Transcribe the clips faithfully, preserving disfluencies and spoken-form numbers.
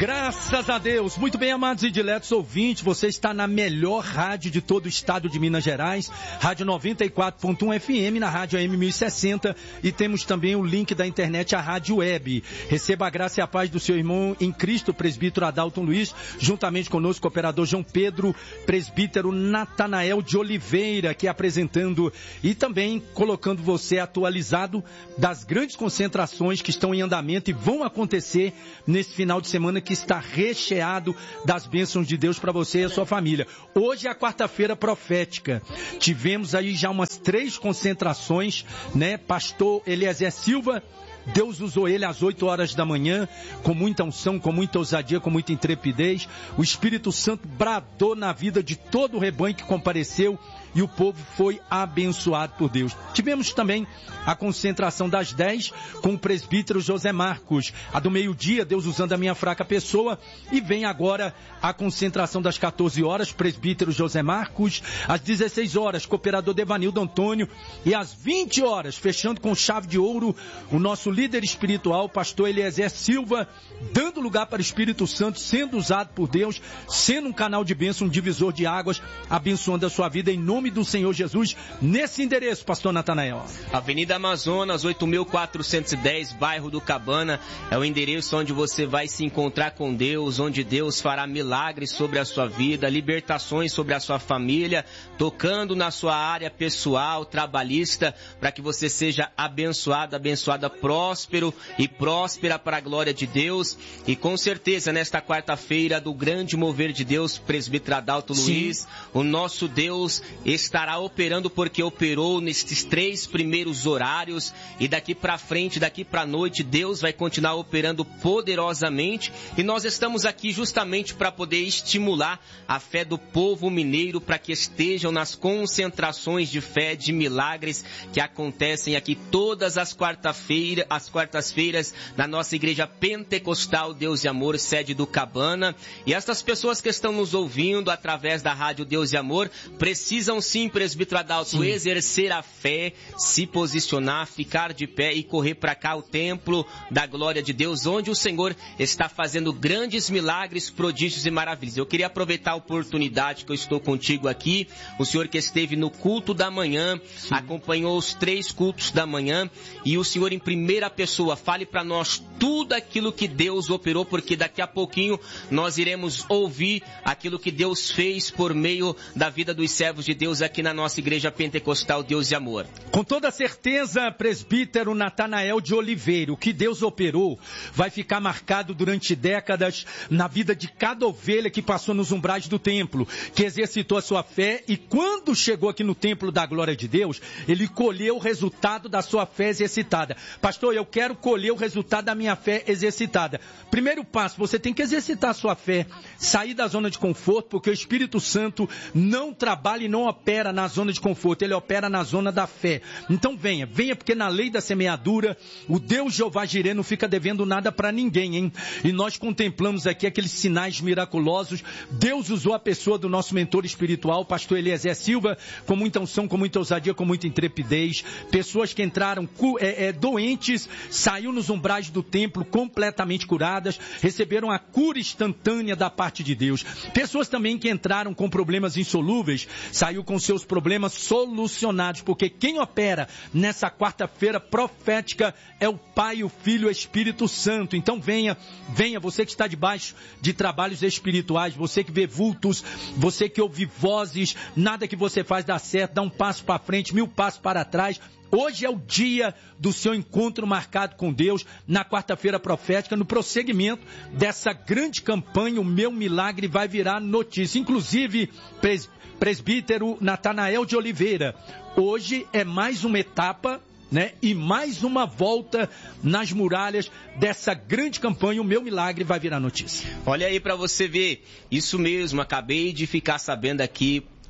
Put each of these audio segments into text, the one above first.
Graças a Deus. Muito bem, amados e diletos ouvintes, você está na melhor rádio de todo o estado de Minas Gerais, Rádio noventa e quatro ponto um F M, na Rádio A M mil e sessenta, e temos também o link da internet, a Rádio Web. Receba a graça e a paz do seu irmão em Cristo, presbítero Adalton Luiz, juntamente conosco, o operador João Pedro, presbítero Natanael de Oliveira, aqui apresentando e também colocando você atualizado das grandes concentrações que estão em andamento e vão acontecer nesse final de semana, que está recheado das bênçãos de Deus para você e a sua família. Hoje é a quarta-feira profética. Tivemos aí já umas três concentrações, né? Pastor Eliezer Silva, Deus usou ele às oito horas da manhã, com muita unção, com muita ousadia, com muita intrepidez. O Espírito Santo bradou na vida de todo o rebanho que compareceu e o povo foi abençoado por Deus. Tivemos também a concentração das dez com o presbítero José Marcos. A do meio-dia, Deus usando a minha fraca pessoa. E vem agora a concentração das quatorze horas, presbítero José Marcos. Às dezesseis horas, cooperador Devanildo Antônio. E às vinte horas, fechando com chave de ouro, o nosso líder espiritual, pastor Eliezer Silva, dando lugar para o Espírito Santo, sendo usado por Deus, sendo um canal de bênção, um divisor de águas, abençoando a sua vida em nome do Senhor Jesus, nesse endereço, pastor Natanael. Avenida Amazonas, oito mil quatrocentos e dez, bairro do Cabana, é o endereço onde você vai se encontrar com Deus, onde Deus fará milagres sobre a sua vida, libertações sobre a sua família, tocando na sua área pessoal, trabalhista, para que você seja abençoado, abençoada, próspero e próspera para a glória de Deus. E com certeza, nesta quarta-feira do grande mover de Deus, presbítero Adalton Luiz, o nosso Deus estará operando, porque operou nestes três primeiros horários, e daqui para frente, daqui para a noite, Deus vai continuar operando poderosamente, e nós estamos aqui justamente para poder estimular a fé do povo mineiro, para que estejam nas concentrações de fé, de milagres que acontecem aqui todas as quarta-feiras, as quartas-feiras, na nossa igreja pentecostal Deus e Amor, sede do Cabana. E estas pessoas que estão nos ouvindo através da rádio Deus e Amor precisam sim, presbítero Adalton, sim, exercer a fé, se posicionar, ficar de pé e correr para cá, o templo da glória de Deus, onde o Senhor está fazendo grandes milagres, prodígios e maravilhas. Eu queria aproveitar a oportunidade que eu estou contigo aqui, o senhor que esteve no culto da manhã, sim, acompanhou os três cultos da manhã, e o senhor em primeira pessoa, fale para nós tudo aquilo que Deus operou, porque daqui a pouquinho nós iremos ouvir aquilo que Deus fez por meio da vida dos servos de Deus aqui na nossa igreja pentecostal Deus e Amor. Com toda certeza, presbítero Natanael de Oliveira, o que Deus operou vai ficar marcado durante décadas na vida de cada ovelha que passou nos umbrais do templo, que exercitou a sua fé, e quando chegou aqui no templo da glória de Deus, ele colheu o resultado da sua fé exercitada. Pastor, eu quero colher o resultado da minha fé exercitada. Primeiro passo, você tem que exercitar a sua fé, sair da zona de conforto, porque o Espírito Santo não trabalha e não opera na zona de conforto, ele opera na zona da fé. Então venha, venha, porque na lei da semeadura, o Deus Jeová Jireh não fica devendo nada para ninguém, hein? E nós contemplamos aqui aqueles sinais miraculosos. Deus usou a pessoa do nosso mentor espiritual, pastor Eliezer Silva, com muita unção, com muita ousadia, com muita intrepidez. Pessoas que entraram é, é, doentes, saiu nos umbrais do templo completamente curadas, receberam a cura instantânea da parte de Deus. Pessoas também que entraram com problemas insolúveis, saiu com seus problemas solucionados, porque quem opera nessa quarta-feira profética é o Pai, o Filho e o Espírito Santo. Então venha, venha, você que está debaixo de trabalhos espirituais, você que vê vultos, você que ouve vozes, nada que você faz dá certo, dá um passo para frente, mil passos para trás. Hoje é o dia do seu encontro marcado com Deus, na quarta-feira profética, no prosseguimento dessa grande campanha, o meu milagre vai virar notícia. Inclusive, pres, presbítero Natanael de Oliveira, hoje é mais uma etapa, né, e mais uma volta nas muralhas dessa grande campanha, o meu milagre vai virar notícia. Olha aí para você ver, isso mesmo, acabei de ficar sabendo aqui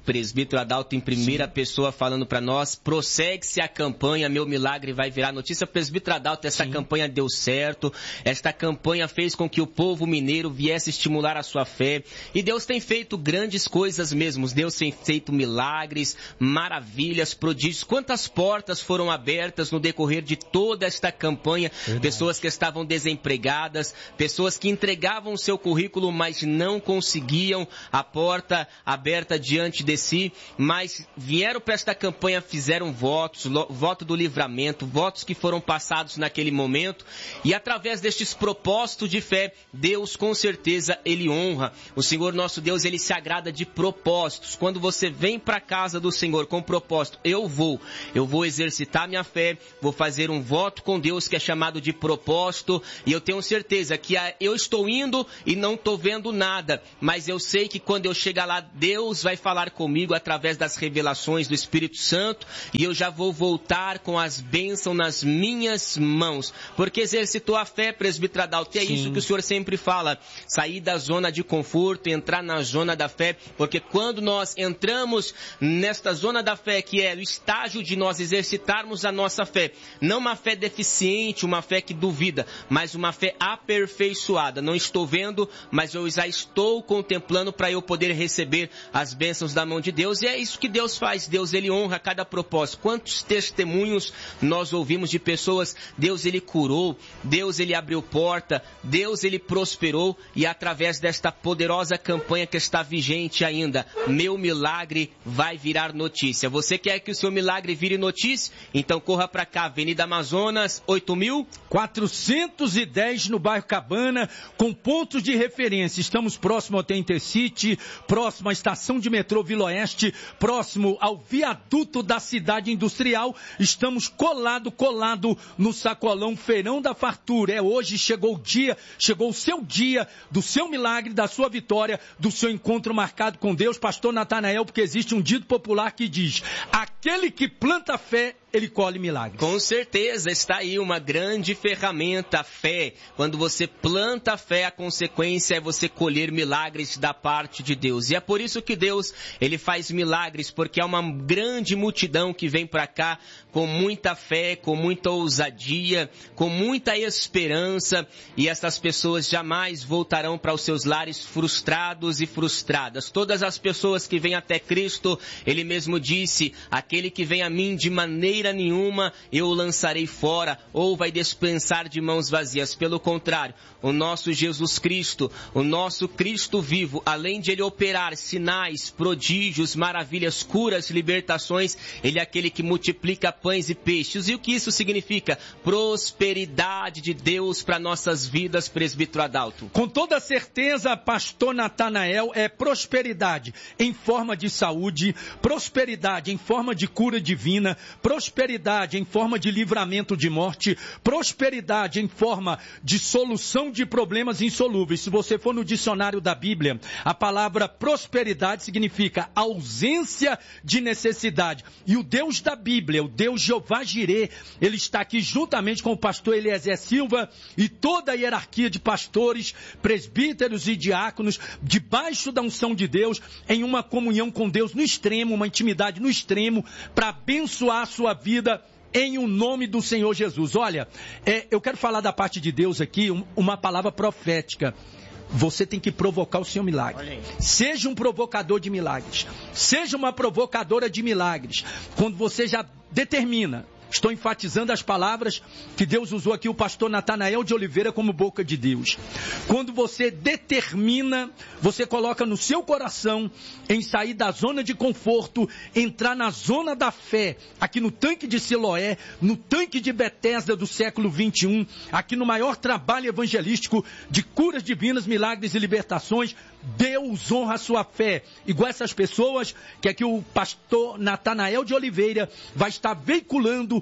presbítero Adalto em primeira Sim. pessoa falando para nós, prossegue-se a campanha, meu milagre vai virar notícia. Presbítero Adalto, essa Sim. campanha deu certo, esta campanha fez com que o povo mineiro viesse estimular a sua fé, e Deus tem feito grandes coisas mesmo, Deus tem feito milagres, maravilhas, prodígios. Quantas portas foram abertas no decorrer de toda esta campanha, Verdade. Pessoas que estavam desempregadas, pessoas que entregavam o seu currículo, mas não conseguiam a porta aberta diante de si, mas vieram para esta campanha, fizeram votos, voto do livramento, votos que foram passados naquele momento, e através destes propósitos de fé, Deus com certeza Ele honra. O Senhor nosso Deus, Ele se agrada de propósitos. Quando você vem para a casa do Senhor com propósito, eu vou, eu vou exercitar minha fé, vou fazer um voto com Deus que é chamado de propósito, e eu tenho certeza que eu estou indo e não estou vendo nada, mas eu sei que quando eu chegar lá, Deus vai falar comigo através das revelações do Espírito Santo, e eu já vou voltar com as bênçãos nas minhas mãos, porque exercitou a fé, presbítero Adalto, e é Sim. isso que o Senhor sempre fala, sair da zona de conforto, entrar na zona da fé, porque quando nós entramos nesta zona da fé, que é o estágio de nós exercitarmos a nossa fé, não uma fé deficiente, uma fé que duvida, mas uma fé aperfeiçoada, não estou vendo, mas eu já estou contemplando para eu poder receber as bênçãos da mão de Deus, e é isso que Deus faz. Deus, Ele honra cada propósito. Quantos testemunhos nós ouvimos de pessoas, Deus, Ele curou, Deus, Ele abriu porta, Deus, Ele prosperou, e através desta poderosa campanha que está vigente ainda, meu milagre vai virar notícia. Você quer que o seu milagre vire notícia? Então corra para cá, Avenida Amazonas, oito mil quatrocentos e dez no bairro Cabana, com pontos de referência. Estamos próximo ao Intercity, próximo à estação de metrô Vila Oeste, próximo ao viaduto da cidade industrial. Estamos colado, colado no sacolão Feirão da Fartura. É hoje, chegou o dia, chegou o seu dia do seu milagre, da sua vitória, do seu encontro marcado com Deus, pastor Natanael, porque existe um dito popular que diz: aquele que planta fé, ele colhe milagres. Com certeza, está aí uma grande ferramenta, a fé. Quando você planta a fé, a consequência é você colher milagres da parte de Deus. E é por isso que Deus, Ele faz milagres, porque há uma grande multidão que vem para cá com muita fé, com muita ousadia, com muita esperança, e essas pessoas jamais voltarão para os seus lares frustrados e frustradas. Todas as pessoas que vêm até Cristo, Ele mesmo disse: aquele que vem a mim de maneira nenhuma eu o lançarei fora, ou vai dispensar de mãos vazias. Pelo contrário, o nosso Jesus Cristo, o nosso Cristo vivo, além de Ele operar sinais, prodígios, maravilhas, curas, libertações, Ele é aquele que multiplica pães e peixes. E o que isso significa? Prosperidade de Deus para nossas vidas, presbítero Adalto. Com toda certeza, pastor Natanael, é prosperidade em forma de saúde, prosperidade em forma de cura divina, prosperidade em forma de livramento de morte, prosperidade em forma de solução de problemas insolúveis. Se você for no dicionário da Bíblia, a palavra prosperidade significa ausência de necessidade. E o Deus da Bíblia, o Deus Jeová Jirê, Ele está aqui juntamente com o pastor Eliezer Silva e toda a hierarquia de pastores, presbíteros e diáconos, debaixo da unção de Deus, em uma comunhão com Deus no extremo, uma intimidade no extremo, para abençoar a sua vida em o nome do Senhor Jesus. Olha, é, eu quero falar da parte de Deus aqui, um, uma palavra profética. Você tem que provocar o seu milagre. Seja um provocador de milagres. Seja uma provocadora de milagres. Quando você já determina, estou enfatizando as palavras que Deus usou aqui, o pastor Natanael de Oliveira, como boca de Deus. Quando você determina, você coloca no seu coração em sair da zona de conforto, entrar na zona da fé, aqui no tanque de Siloé, no tanque de Betesda do século vinte e um, aqui no maior trabalho evangelístico de curas divinas, milagres e libertações. Deus honra a sua fé, igual essas pessoas que aqui o pastor Natanael de Oliveira vai estar veiculando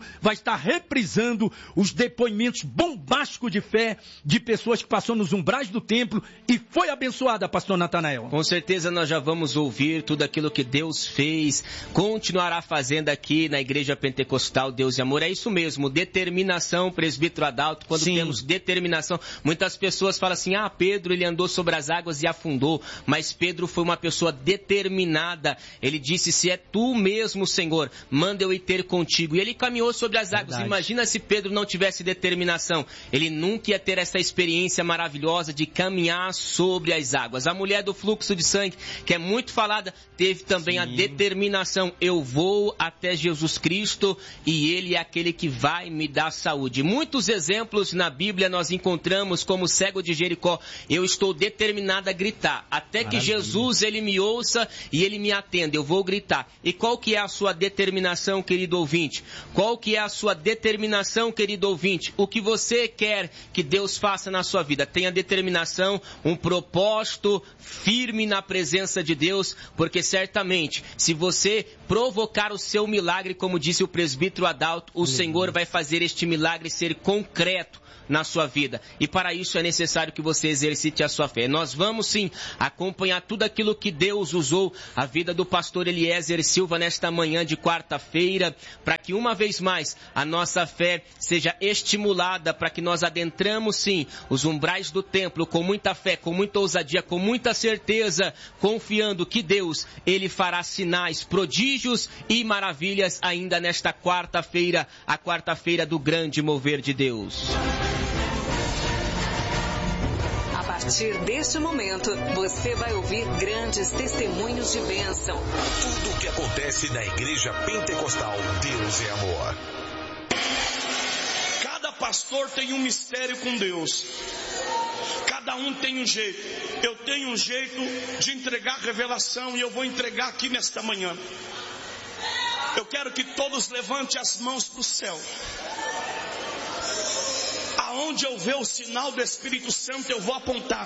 vai estar reprisando os depoimentos bombásticos de fé de pessoas que passou nos umbrais do templo e foi abençoada, pastor Natanael. Com certeza nós já vamos ouvir tudo aquilo que Deus fez, continuará fazendo aqui na Igreja Pentecostal Deus e Amor. É isso mesmo, determinação, presbítero Adalto, quando Sim. temos determinação. Muitas pessoas falam assim, ah, Pedro ele andou sobre as águas e afundou, mas Pedro foi uma pessoa determinada. Ele disse, se é tu mesmo, Senhor, manda eu ir ter contigo. E ele caminhou sobre as águas. Verdade. Imagina se Pedro não tivesse determinação. Ele nunca ia ter essa experiência maravilhosa de caminhar sobre as águas. A mulher do fluxo de sangue, que é muito falada, teve também Sim. a determinação. Eu vou até Jesus Cristo e Ele é aquele que vai me dar saúde. Muitos exemplos na Bíblia nós encontramos como o cego de Jericó. Eu estou determinado a gritar. Até que Maravilha. Jesus, Ele me ouça e Ele me atenda. Eu vou gritar. E qual que é a sua determinação, querido ouvinte? Qual que é a sua determinação, querido ouvinte? O que você quer que Deus faça na sua vida? Tenha determinação, um propósito firme na presença de Deus, porque certamente, se você provocar o seu milagre, como disse o presbítero Adalto, o Senhor vai fazer este milagre ser concreto na sua vida. E para isso é necessário que você exercite a sua fé. Nós vamos sim acompanhar tudo aquilo que Deus usou a vida do pastor Eliezer Silva nesta manhã de quarta-feira, para que uma vez mais a nossa fé seja estimulada, para que nós adentramos sim os umbrais do templo com muita fé, com muita ousadia, com muita certeza, confiando que Deus, Ele fará sinais, prodígios e maravilhas ainda nesta quarta-feira, a quarta-feira do grande mover de Deus. A partir deste momento, você vai ouvir grandes testemunhos de bênção. Tudo o que acontece na Igreja Pentecostal Deus é Amor. Cada pastor tem um mistério com Deus. Cada um tem um jeito. Eu tenho um jeito de entregar revelação e eu vou entregar aqui nesta manhã. Eu quero que todos levantem as mãos para o céu. Aonde eu ver o sinal do Espírito Santo, eu vou apontar.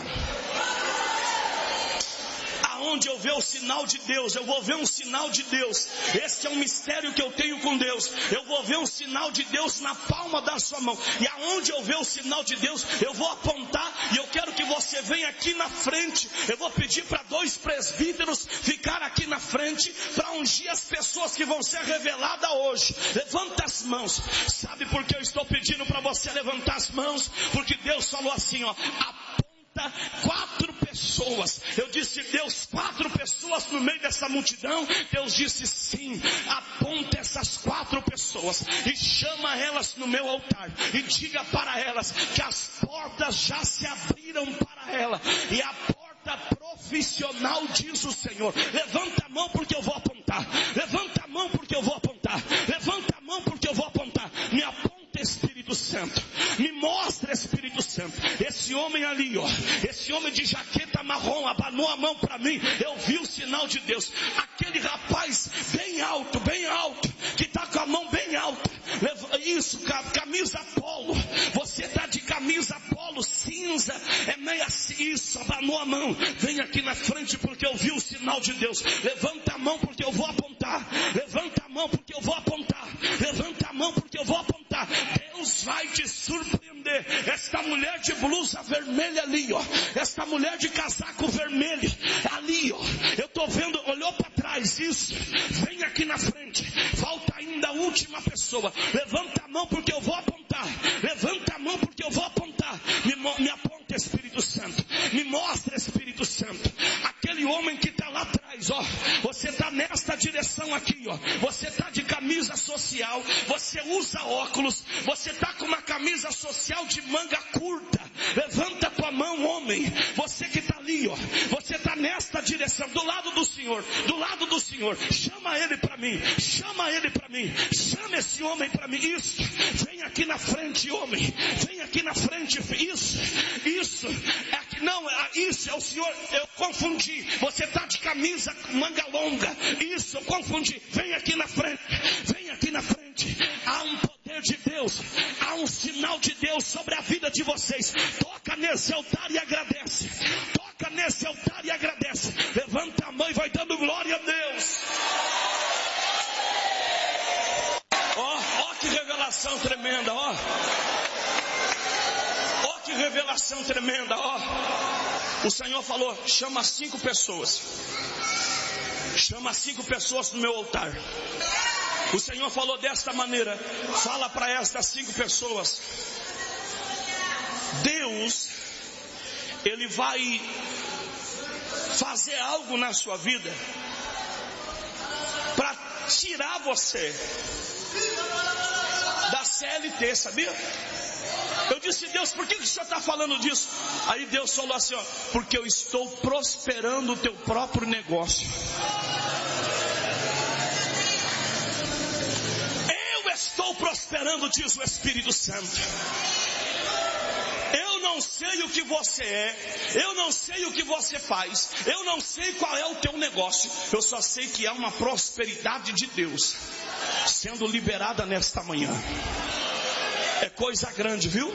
Aonde eu ver o sinal de Deus, eu vou ver um sinal de Deus. Esse é um mistério que eu tenho com Deus. Eu vou ver um sinal de Deus na palma da sua mão. E aonde eu ver o sinal de Deus, eu vou apontar. E eu quero que você venha aqui na frente. Eu vou pedir para dois presbíteros ficar aqui na frente para ungir as pessoas que vão ser reveladas hoje. Levanta as mãos. Sabe por que eu estou pedindo para você levantar as mãos? Porque Deus falou assim, ó, aponta quatro pessoas. Eu disse, Deus, quatro pessoas no meio dessa multidão? Deus disse, sim, aponta essas quatro pessoas e chama elas no meu altar e diga para elas que as portas já se abriram para ela, e a porta profissional, diz o Senhor. Levanta a mão porque eu vou apontar. Levanta a mão porque eu vou apontar. Levanta a mão porque eu vou apontar. Me aponta, Espírito Santo. Me mostra, Espírito Santo. Esse homem ali, ó, esse homem de jaqueta marrom abanou a mão para mim. Eu vi o sinal de Deus. Aquele rapaz bem alto, bem alto, que está com a mão bem alta. Isso, camisa polo. Você está de camisa polo cinza, é meio assim. Isso, abanou a mão. Vem aqui na frente porque eu vi o sinal de Deus. Levanta a mão porque eu vou apontar. Levanta a mão porque eu vou apontar. Levanta a mão porque eu vou apontar. Deus vai te surpreender. Esta mulher de blusa vermelha ali, ó. Esta mulher de casaco vermelho ali, ó. Eu tô vendo, olhou para trás, isso. Vem aqui na frente. Falta ainda a última pessoa. Levanta a mão porque eu vou apontar. Levanta a mão porque eu vou apontar. Me, me aponta, Espírito Santo. Me mostra, Espírito Santo. Aquele homem que está lá atrás, ó. Você está nesta direção aqui, ó. Você está de camisa social. Você usa óculos. Você está com uma camisa social de manga curta. Levanta a tua mão, homem. Você que está ali, ó. Você está nesta direção, do lado do Senhor. Do lado do Senhor. Chama ele para mim. Chama ele para mim. Chama esse homem para mim. Isso. Vem aqui na frente, homem. Vem aqui na frente. Isso. Isso. É aqui, não, é, isso é o Senhor. Eu confundi. Você está de camisa manga longa. Isso, eu confundi. Vem aqui na frente. Vem aqui na frente. Há um poder de Deus. Há um sinal de Deus sobre a vida de vocês. Toca nesse altar e agradece. Toca nesse altar e agradece. Levanta a mão e vai dando glória a Deus. Ó, oh, ó oh, que revelação. unção tremenda, ó. O Senhor falou, chama cinco pessoas. Chama cinco pessoas no meu altar. O Senhor falou desta maneira, fala para estas cinco pessoas. Deus, Ele vai fazer algo na sua vida para tirar você da C L T, sabia? Eu disse, Deus, por que o Senhor está falando disso? Aí Deus falou assim, ó, porque eu estou prosperando o teu próprio negócio. Eu estou prosperando, diz o Espírito Santo. Eu não sei o que você é, eu não sei o que você faz, eu não sei qual é o teu negócio, eu só sei que há uma prosperidade de Deus sendo liberada nesta manhã. É coisa grande, viu?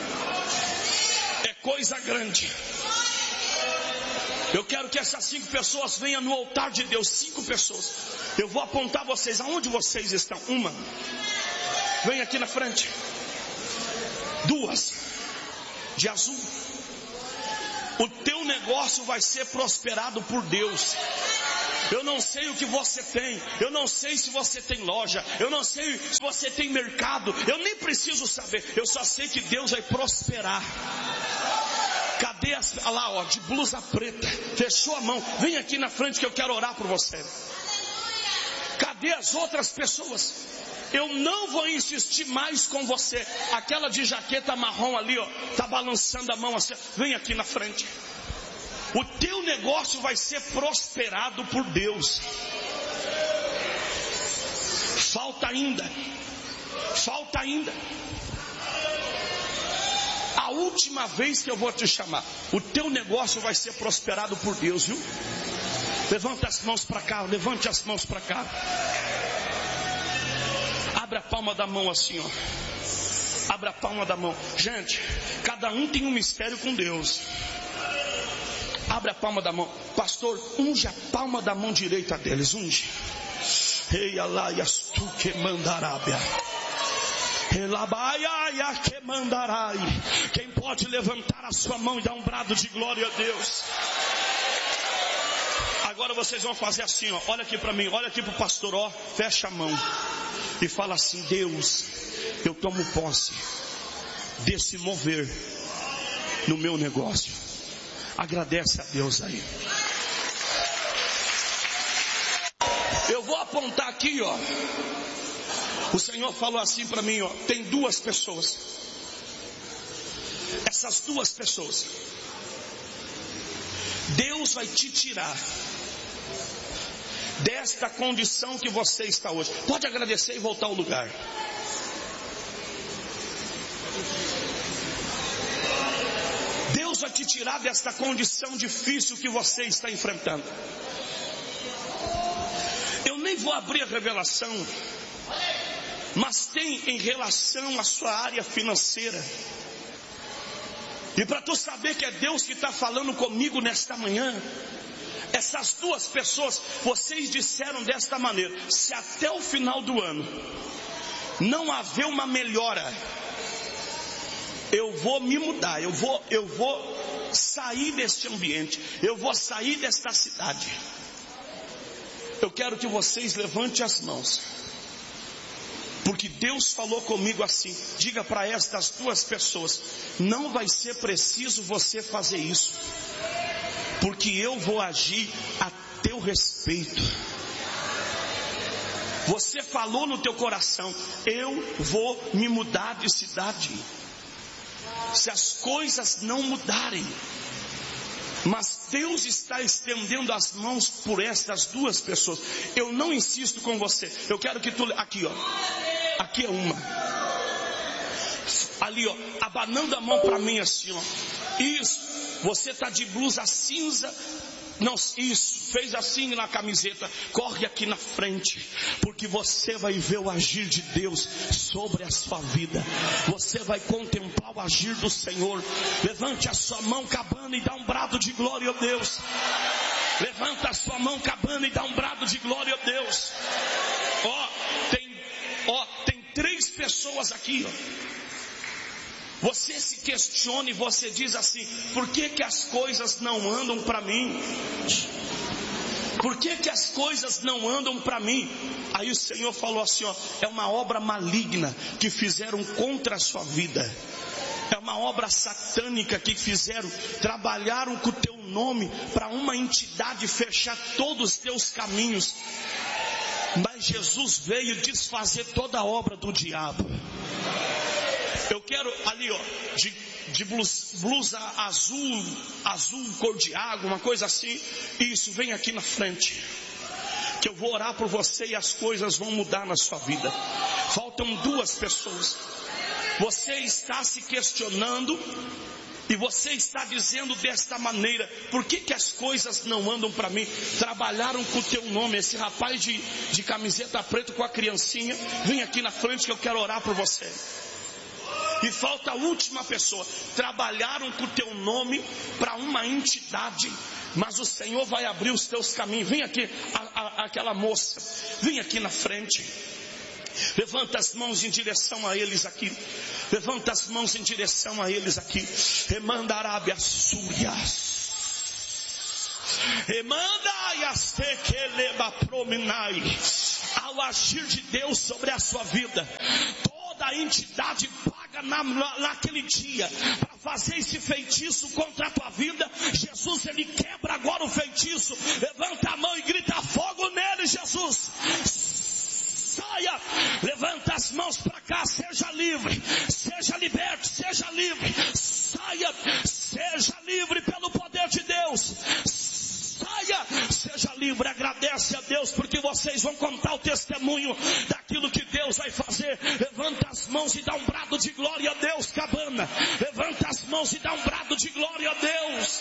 É coisa grande. Eu quero que essas cinco pessoas venham no altar de Deus. Cinco pessoas. Eu vou apontar vocês. Aonde vocês estão? Uma. Vem aqui na frente. Duas. De azul. O teu negócio vai ser prosperado por Deus. Eu não sei o que você tem, eu não sei se você tem loja, eu não sei se você tem mercado, eu nem preciso saber, eu só sei que Deus vai prosperar. Cadê as, olha lá, ó, de blusa preta, fechou a mão, vem aqui na frente que eu quero orar por você. Cadê as outras pessoas? Eu não vou insistir mais com você. Aquela de jaqueta marrom ali, ó, tá balançando a mão assim, vem aqui na frente. O teu negócio vai ser prosperado por Deus. Falta ainda. Falta ainda. A última vez que eu vou te chamar. O teu negócio vai ser prosperado por Deus, viu? Levanta as mãos para cá. Levante as mãos para cá. Abra a palma da mão assim, ó. Abra a palma da mão. Gente, cada um tem um mistério com Deus. Abre a palma da mão. Pastor, unge a palma da mão direita deles. Unge. Ei, alaias tu que mandarábia. Elabaiaia que mandarai. Quem pode levantar a sua mão e dar um brado de glória a Deus? Agora vocês vão fazer assim, ó. Olha aqui para mim, olha aqui para o pastor, ó. Fecha a mão e fala assim: Deus, eu tomo posse desse mover no meu negócio. Agradece a Deus aí. Eu vou apontar aqui, ó. O Senhor falou assim para mim, ó. Tem duas pessoas. Essas duas pessoas, Deus vai te tirar desta condição que você está hoje. Pode agradecer e voltar ao lugar. Deus vai te tirar desta condição difícil que você está enfrentando. Eu nem vou abrir a revelação, mas tem em relação à sua área financeira. E para tu saber que é Deus que está falando comigo nesta manhã, essas duas pessoas, vocês disseram desta maneira: se até o final do ano não haver uma melhora, eu vou me mudar, eu vou, eu vou sair deste ambiente, eu vou sair desta cidade. Eu quero que vocês levantem as mãos, porque Deus falou comigo assim: diga para estas duas pessoas, não vai ser preciso você fazer isso, porque eu vou agir a teu respeito. Você falou no teu coração: eu vou me mudar de cidade. Se as coisas não mudarem, mas Deus está estendendo as mãos por estas duas pessoas. Eu não insisto com você. Eu quero que tu, aqui ó, aqui é uma, ali ó, abanando a mão para mim assim ó. Isso, você está de blusa cinza. Não, isso, fez assim na camiseta. Corre aqui na frente, porque você vai ver o agir de Deus sobre a sua vida. Você vai contemplar o agir do Senhor. Levante a sua mão, cabana, e dá um brado de glória a Deus. Levanta a sua mão, cabana, e dá um brado de glória a Deus. Ó, tem, ó, tem três pessoas aqui, ó. Você se questiona e você diz assim: por que que as coisas não andam para mim? Por que que as coisas não andam para mim? Aí o Senhor falou assim, ó, é uma obra maligna que fizeram contra a sua vida. É uma obra satânica que fizeram, trabalharam com o teu nome para uma entidade fechar todos os teus caminhos. Mas Jesus veio desfazer toda a obra do diabo. Eu quero ali, ó, de, de blusa, blusa azul, azul cor de água, uma coisa assim. Isso, vem aqui na frente, que eu vou orar por você e as coisas vão mudar na sua vida. Faltam duas pessoas. Você está se questionando e você está dizendo desta maneira: por que que as coisas não andam para mim? Trabalharam com o teu nome. Esse rapaz de, de camiseta preta com a criancinha, vem aqui na frente que eu quero orar por você. E falta a última pessoa. Trabalharam com o teu nome para uma entidade, mas o Senhor vai abrir os teus caminhos. Vem aqui, a, a, aquela moça, vem aqui na frente. Levanta as mãos em direção a eles aqui. Levanta as mãos em direção a eles aqui. Remanda Arábia Súria. Remanda Yastekeleba Prominai. Ao agir de Deus sobre a sua vida, toda a entidade paga na, naquele dia para fazer esse feitiço contra a tua vida. Jesus, ele quebra agora o feitiço. Levanta a mão e grita: fogo nele, Jesus. Saia, levanta as mãos para cá, seja livre, seja liberto, seja livre, saia, seja livre pelo poder de Deus, saia, seja livre. Agradece a Deus porque vocês vão contar o testemunho daquilo que Deus vai fazer. Levanta as mãos e dá um brado de glória a Deus, Cabana. Levanta as mãos e dá um brado de glória a Deus.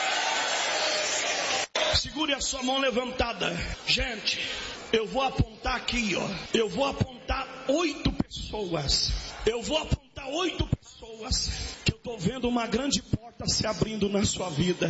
Segure a sua mão levantada. Gente, eu vou apontar aqui, ó. Eu vou apontar oito pessoas. Eu vou apontar oito pessoas que eu estou vendo uma grande porta se abrindo na sua vida.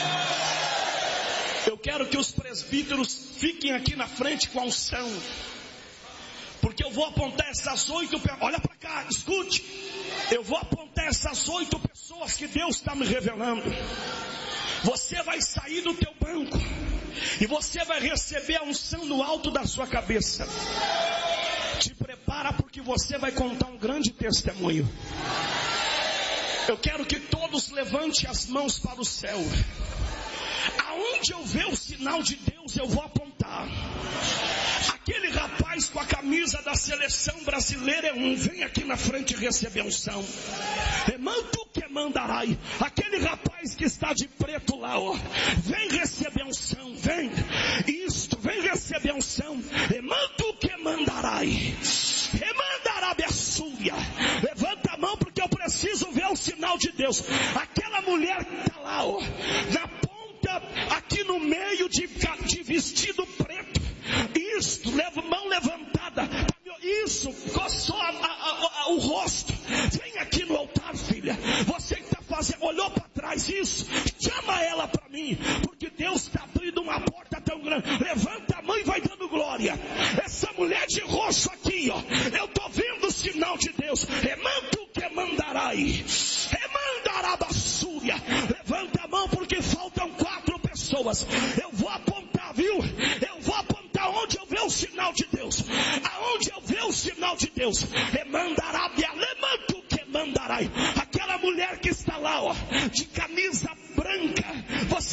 Eu quero que os presbíteros fiquem aqui na frente com a unção, porque eu vou apontar essas oito pessoas. Olha para cá, escute. Eu vou apontar essas oito pessoas que Deus está me revelando. Você vai sair do teu banco e você vai receber a unção no alto da sua cabeça. Te prepara porque você vai contar um grande testemunho. Eu quero que todos levantem as mãos para o céu. Aonde eu ver o sinal de Deus, eu vou apontar. Aquele rapaz com a camisa da seleção brasileira é um. Vem aqui na frente receber unção. Emanto que mandarai. Aquele rapaz que está de preto lá, ó. Vem receber unção. Vem. Isto, vem receber unção. Emanto que mandarai. Emandarábia Súria. Levanta a mão porque eu preciso ver o sinal de Deus. Aquela mulher que está lá, ó. Na ponta, aqui no meio de, de vestido preto. Isso, leva mão levantada. Isso, coçou a, a, a, o rosto. Vem aqui no altar, filha. Você que está fazendo, olhou para trás. Isso, chama ela para mim, porque Deus está abrindo uma porta tão grande. Levanta a mão e vai dando glória. Essa mulher de roxo aqui, ó. Eu estou vendo o sinal de Deus. Remanto que mandarai. Remandará Súria. Levanta a mão porque faltam quatro pessoas. Eu vou apontar, viu? Eu vou apontar onde eu ver o sinal de Deus. Aonde eu ver o sinal de Deus. Remandará, lemanto que mandarai. Aquela mulher que está lá, ó, de camisa branca. Você